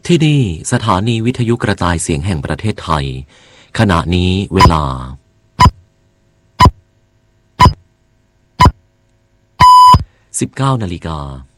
ที่นี่สถานีวิทยุกระจายเสียงแห่งประเทศไทยขณะนี้เวลา19 นาฬิกา